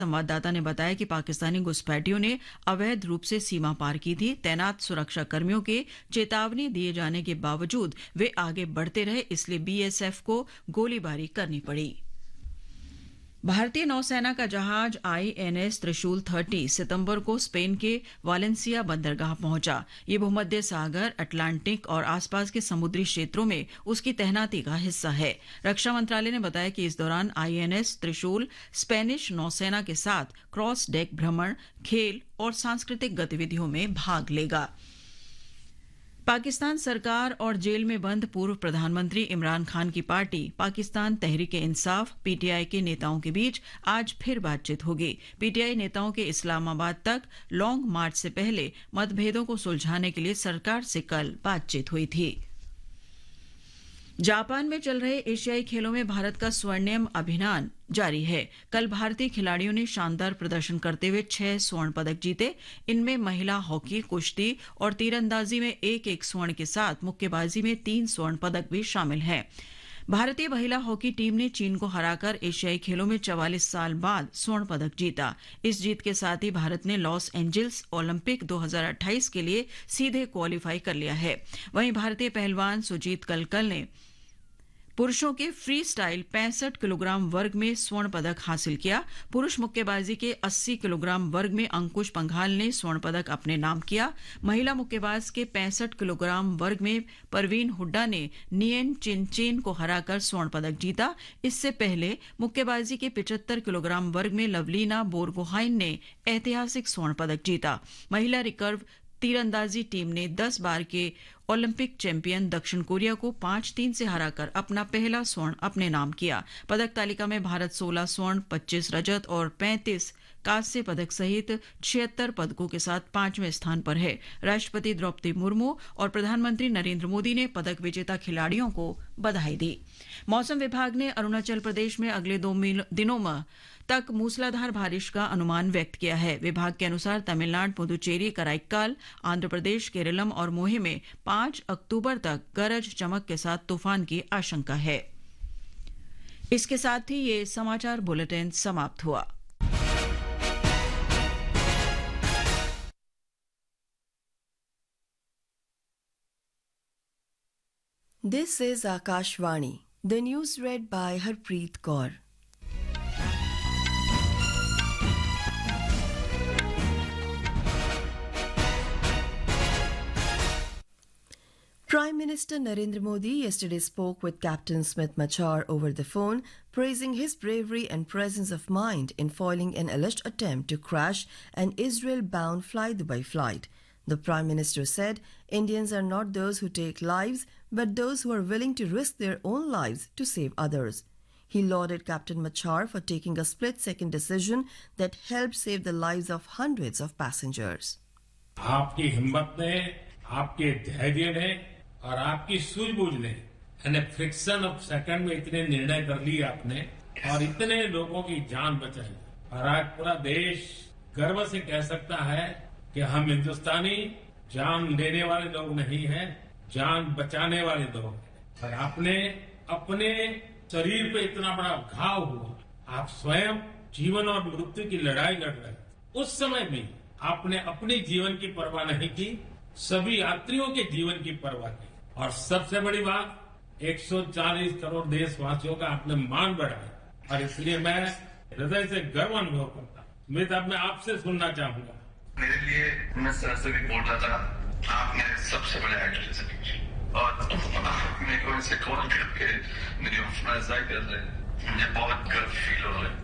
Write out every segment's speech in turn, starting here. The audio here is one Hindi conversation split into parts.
संवाददाता ने बताया कि पाकिस्तानी घुसपैठियों ने अवैध रूप से सीमा पार की थी। तैनात सुरक्षा कर्मियों के चेतावनी दिए जाने के बावजूद वे आगे बढ़ते रहे, इसलिए बीएसएफ को गोलीबारी करनी पड़ी। भारतीय नौसेना का जहाज आईएनएस त्रिशूल 30 सितंबर को स्पेन के वालेंसिया बंदरगाह पहुंचा। ये भूमध्य सागर, अटलांटिक और आसपास के समुद्री क्षेत्रों में उसकी तैनाती का हिस्सा है। रक्षा मंत्रालय ने बताया कि इस दौरान आईएनएस त्रिशूल स्पेनिश नौसेना के साथ क्रॉस डेक भ्रमण, खेल और सांस्कृतिक गतिविधियों में भाग लेगा। पाकिस्तान सरकार और जेल में बंद पूर्व प्रधानमंत्री इमरान खान की पार्टी पाकिस्तान तहरीक-ए-इंसाफ पीटीआई के नेताओं के बीच आज फिर बातचीत होगी। पीटीआई नेताओं के इस्लामाबाद तक लॉन्ग मार्च से पहले मतभेदों को सुलझाने के लिए सरकार से कल बातचीत हुई थी। जापान में चल रहे एशियाई खेलों में भारत का स्वर्णिम अभियान जारी है। कल भारतीय खिलाड़ियों ने शानदार प्रदर्शन करते हुए 6 स्वर्ण पदक जीते। इनमें महिला हॉकी, कुश्ती और तीरंदाजी में एक एक स्वर्ण के साथ मुक्केबाजी में 3 स्वर्ण पदक भी शामिल हैं। भारतीय महिला हॉकी टीम ने चीन को हराकर एशियाई खेलों में 44 साल बाद स्वर्ण पदक जीता। इस जीत के साथ ही भारत ने लॉस एंजल्स ओलंपिक 2028 के लिए सीधे क्वालिफाई कर लिया है। वहीं भारतीय पहलवान सुजीत कलकल ने पुरुषों के फ्री स्टाइल 65 किलोग्राम वर्ग में स्वर्ण पदक हासिल किया। पुरुष मुक्केबाजी के 80 किलोग्राम वर्ग में अंकुश पंघाल ने स्वर्ण पदक अपने नाम किया। महिला मुक्केबाज के 65 किलोग्राम वर्ग में परवीन हुड्डा ने नियन चिनचेन को हराकर स्वर्ण पदक जीता। इससे पहले मुक्केबाजी के 75 किलोग्राम वर्ग में लवलीना बोरगोहाइन ने ऐतिहासिक स्वर्ण पदक जीता। महिला रिकर्व तीरंदाजी टीम ने 10 बार के ओलंपिक चैंपियन दक्षिण कोरिया को 5-3 से हराकर अपना पहला स्वर्ण अपने नाम किया। पदक तालिका में भारत 16 स्वर्ण, 25 रजत और 35 कांस्य पदक सहित 76 पदकों के साथ 5वें स्थान पर है। राष्ट्रपति द्रौपदी मुर्मू और प्रधानमंत्री नरेंद्र मोदी ने पदक विजेता खिलाड़ियों को बधाई दी। मौसम विभाग ने अरुणाचल प्रदेश में अगले 2 दिनों में तक मूसलाधार बारिश का अनुमान व्यक्त किया है। विभाग के अनुसार तमिलनाडु, पुदुचेरी, कराईक्काल, आंध्र प्रदेश, केरलम और मोहे में 5 अक्टूबर तक गरज चमक के साथ तूफान की आशंका है। इसके साथ ही ये समाचार बुलेटिन समाप्त हुआ। This is Akashvani. The news read by Harpreet Kaur. Prime Minister Narendra Modi yesterday spoke with Captain Smith Machar over the phone, praising his bravery and presence of mind in foiling an alleged attempt to crash an Israel-bound Fly-Dubai flight. The Prime Minister said Indians are not those who take lives, but those who are willing to risk their own lives to save others. He lauded Captain Machar for taking a split-second decision that helped save the lives of hundreds of passengers. आपकी हिम्मत ने, आपके धैर्य ने और आपकी सूझबूझ ने यानी फ्रिक्शन ऑफ सेकंड में इतने निर्णय कर लिए आपने और इतने लोगों की जान बचाई और आज पूरा देश गर्व से कह सकता है कि हम हिंदुस्तानी जान लेने वाले लोग नहीं हैं, जान बचाने वाले लोग हैं। और आपने अपने शरीर पे इतना बड़ा घाव हुआ, आप स्वयं जीवन और मृत्यु की लड़ाई लड़ रहे उस समय भी आपने अपने जीवन की परवाह नहीं की, सभी यात्रियों के जीवन की परवाह की और सबसे बड़ी बात 140 करोड़ देशवासियों का आपने मान बढ़ाया और इसलिए मैं हृदय से गर्व अनुभव करता हूं। मैं आपसे सुनना चाहूंगा। मेरे लिए मैं सर से भी बोल रहा था, आप मेरे सबसे बड़े आइडल और मेरे को इसे कॉल करके मेरी हौसला अफजाई कर रहे हैं, मुझे बहुत गर्व फील हो रहा है।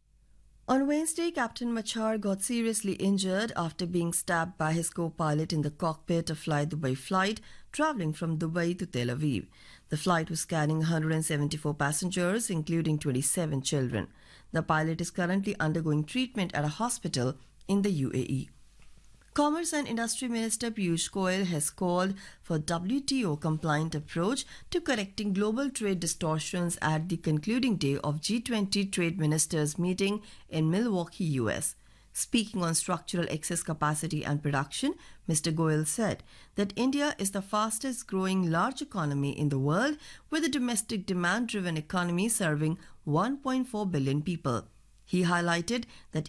On Wednesday, Captain Machar got seriously injured after being stabbed by his co-pilot in the cockpit of Fly-Dubai flight traveling from Dubai to Tel Aviv. The flight was carrying 174 passengers, including 27 children. The pilot is currently undergoing treatment at a hospital in the UAE. Commerce and Industry Minister Piyush Goyal has called for WTO-compliant approach to correcting global trade distortions at the concluding day of G20 Trade Ministers meeting in Milwaukee, US. Speaking on structural excess capacity and production, Mr. Goyal said that India is the fastest growing large economy in the world with a domestic demand-driven economy serving 1.4 billion people. He highlighted that